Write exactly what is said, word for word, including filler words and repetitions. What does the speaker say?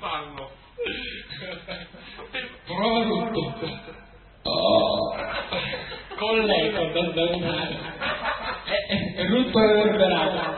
fanno. Prova tutto. Oh. Con l'eco da sdavonare. È, è, è rutto reverberato.